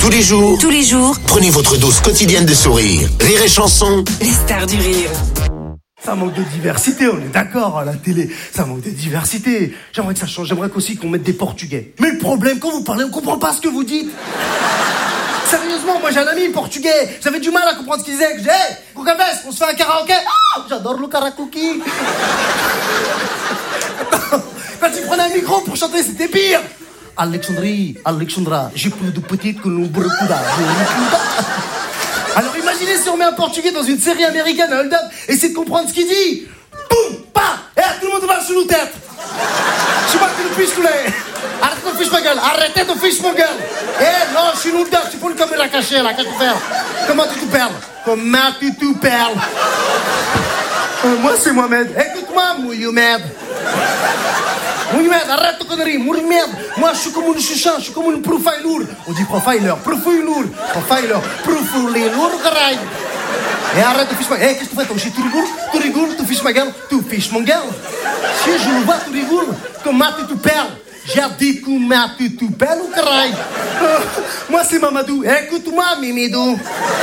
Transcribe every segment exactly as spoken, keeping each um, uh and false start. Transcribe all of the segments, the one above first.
Tous les jours, Tous les jours, prenez votre dose quotidienne de sourire. Rire et chanson. les stars du rire. Ça manque de diversité, on est d'accord, à la télé, ça manque de diversité. J'aimerais que ça change, j'aimerais aussi qu'on mette des Portugais. Mais le problème, quand vous parlez, on comprend pas ce que vous dites. Sérieusement, moi j'ai un ami portugais, j'avais du mal à comprendre ce qu'il disait. Je dis, hey, Gugaves, on se fait un karaoké. Ah, j'adore le karaoké. Quand il prenait un micro pour chanter, c'était pire. Alexandrie, Alexandra, j'ai plus de petites que le Brucuda. Alors imaginez si on met un portugais dans une série américaine à Hold Up et essaie de comprendre ce qu'il dit. Boum, pa, et tout le monde va sur nous tête. Je sais pas que le fiche tous les. Arrêtez de fiche ma gueule, arrêtez de fiche ma gueule. Eh non, je suis nous dedans, tu peux le caméra cachée là, qu'est-ce que tu fais? Comment tu te perles? Comment tu te perles? euh, Moi c'est Mohamed, écoute-moi, Mohamed. Mohamed, arrête de conneries, Mohamed. Moi je suis comme une chuchan, je suis comme une profiler. On dit profiler, profiler, profiler, profiler, caray. Et arrête de fiche ma gueule. Eh, qu'est-ce que tu fais? Toi, tu rigoles, tu rigoles, tu fiches ma gueule, tu fiches mon gueule. Si je le vois, tu rigoles. Comment tu te perles? J'ai dit comment tu te perles, caray. Euh, moi c'est Mamadou, écoute-moi, Mimidou.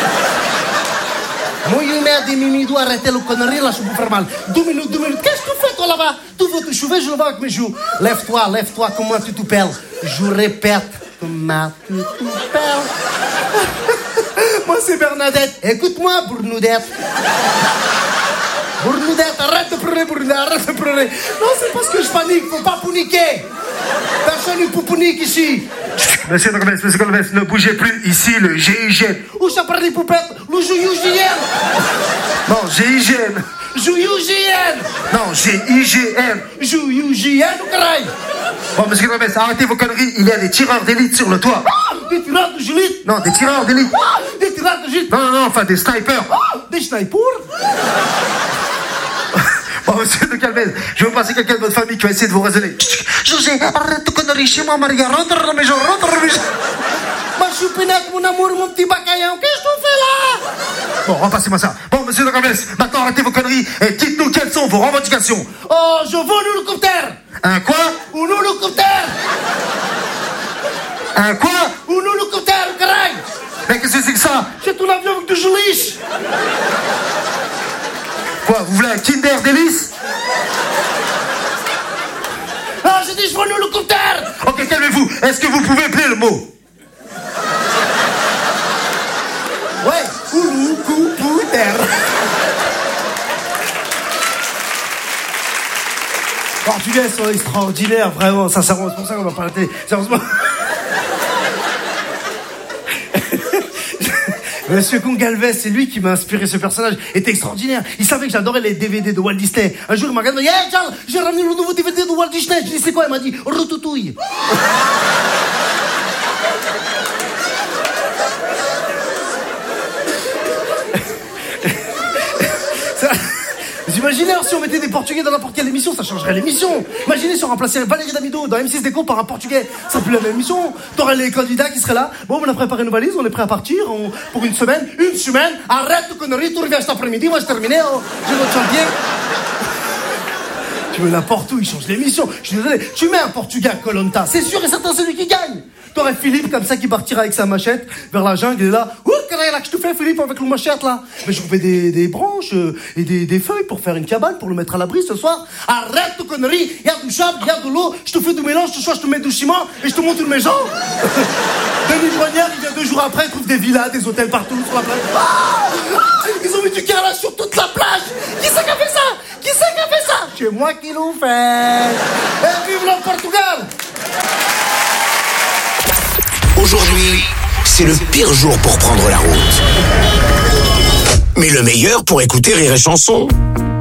Mohamed et Mimidou, arrêtez le connerie, là, je peux faire mal. Deux minutes, deux minutes. Qu'est-ce que tu fais, toi, là-bas? Tu veux te chouver, je le vois avec mes joues. Lève-toi, lève-toi, comment tu te perles? Je répète, comment tu te perles? Moi, c'est Bernadette. Écoute-moi, Bournoudette. Bournoudette, arrête de pleurer, Bournoudette, arrête de pleurer. Non, c'est parce que je panique, faut pas paniquer. Personne ne peut paniquer ici. Monsieur Golves, monsieur Golves, ne bougez plus, ici le G I G N. Où ça parle des poupettes? Le G I G N. Non, G I G N. G I G N. Non, G I G N. G I G N ou caray? Bon, monsieur Golves, arrêtez vos conneries, il y a des tireurs d'élite sur le toit. Ah, des tireurs de gélite. Non, des tireurs d'élite. Ah, des tireurs de gélite. Non, non, non, enfin des snipers. Ah, des snipers. Bon, monsieur de Calvez, je vais vous passer quelqu'un de votre famille qui va essayer de vous raisonner. José, arrête de conneries chez moi, Maria, rentre dans la maison, rentre dans la maison. Ma choupinette, mon amour, mon petit bacaillon, qu'est-ce que tu fais là? Bon, repassez-moi ça. Bon, monsieur de Calvez, maintenant arrêtez vos conneries et dites-nous quelles sont vos revendications. Oh, je veux un hélicoptère. Un quoi? Un hélicoptère. Un quoi? Un hélicoptère, caray. Mais qu'est-ce que c'est que ça? C'est un avion avec du geliche. Quoi, vous voulez un Kinder Délice? Ah, j'ai dit je veux un hélicoptère. Ok, calmez-vous. Est-ce que vous pouvez appeler le mot? Ouais, hélicoptère. Portugais sont extraordinaires, vraiment, sincèrement, c'est pour ça qu'on va pas arrêter. Sérieusement. Monsieur Gongalves, c'est lui qui m'a inspiré ce personnage. Il était extraordinaire. Il savait que j'adorais les D V D de Walt Disney. Un jour, il m'a regardé, il m'a dit, hey, Charles, j'ai ramené le nouveau D V D de Walt Disney. Je lui ai dit, c'est quoi? Il m'a dit, Routouille. Vous imaginez si on mettait des Portugais dans n'importe quelle émission, ça changerait l'émission. Imaginez si on remplaçait Valérie Damido dans M six Déco par un Portugais, ça serait plus la même émission. T'aurais les candidats qui seraient là. Bon, on a préparé nos valises, on est prêt à partir on... pour une semaine. Une semaine, arrête de conneries, tu reviens cet après-midi, moi je terminé, oh, j'ai notre chantier. Tu veux n'importe où, il change l'émission. Je suis désolé, tu mets un Portugais à Koh Lanta, c'est sûr et certain c'est lui qui gagne. T'aurais Philippe comme ça qui partira avec sa machette vers la jungle et là, ouh, qu'est-ce que je te fais Philippe avec le machette là? Mais je coupais des, des branches euh, et des, des feuilles pour faire une cabane pour le mettre à l'abri ce soir. Arrête de conneries, il y a du sable, il y a de l'eau, je te fais du mélange, ce soir je te mets du ciment et je te monte une maison. Denis Brognard, il vient deux jours après, il trouve des villas, des hôtels partout sur la plage. Ah, ils ont mis du carrelage sur toute la plage. Qui c'est qui a fait ça? Qui c'est qui a fait ça? C'est moi qui l'ai fait. Et vive le Portugal. Aujourd'hui, c'est le pire jour pour prendre la route. Mais le meilleur pour écouter Rire et Chanson.